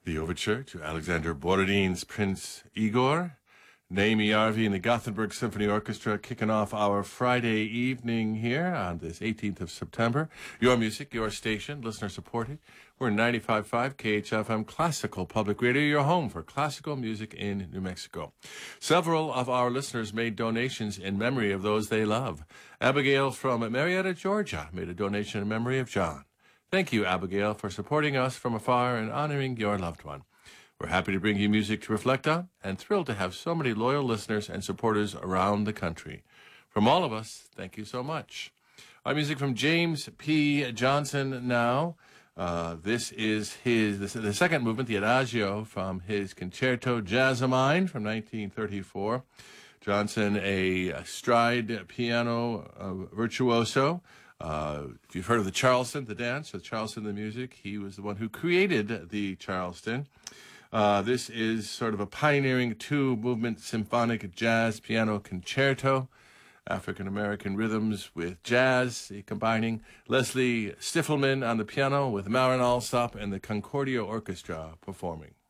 The overture to Alexander Borodin's Prince Igor. Naomi Yarvi and the Gothenburg Symphony Orchestra kicking off our Friday evening here on this 18th of September. Your music, your station, listener supported. We're 95.5 KHFM Classical Public Radio, your home for classical music in New Mexico. Several of our listeners made donations in memory of those they love. Abigail from Marietta, Georgia, made a donation in memory of John. Thank you, Abigail, for supporting us from afar and honoring your loved one. We're happy to bring you music to reflect on and thrilled to have so many loyal listeners and supporters around the country. From all of us, thank you so much. Our music from James P. Johnson now. This is the second movement, the Adagio, from his Concerto Jazzomine from 1934. Johnson, a stride piano virtuoso. If you've heard of the Charleston, the dance, the Charleston, the music, he was the one who created the Charleston. This is sort of a pioneering two-movement symphonic jazz piano concerto, African-American rhythms with jazz, combining Leslie Stiffelman on the piano with Marin Alsop and the Concordia Orchestra performing.